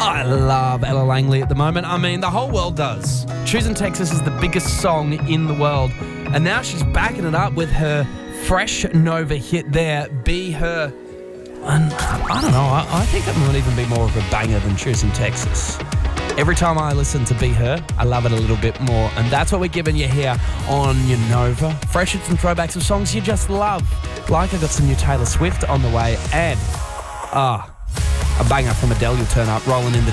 I love Ella Langley at the moment. I mean, the whole world does. Choosing Texas is the biggest song in the world. And now she's backing it up with her fresh Nova hit there, Be Her. And I don't know, I think that might even be more of a banger than Choosing Texas. Every time I listen to Be Her, I love it a little bit more. And that's what we're giving you here on your Nova. Fresh hits and throwbacks of songs you just love. Like I got some new Taylor Swift on the way, and a banger from Adele you'll turn up rolling in the